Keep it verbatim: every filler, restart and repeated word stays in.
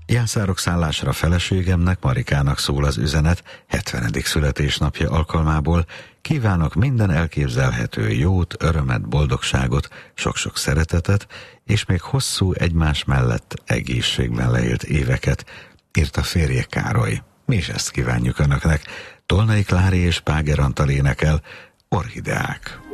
Jászárok szállásra feleségemnek, Marikának szól az üzenet hetvenedik születésnapja alkalmából. Kívánok minden elképzelhető jót, örömet, boldogságot, sok-sok szeretetet, és még hosszú egymás mellett egészségben leélt éveket, írta férje Károly. Mi is ezt kívánjuk önöknek. Tolnai Klári és Páger Antal énekel, Orchideák.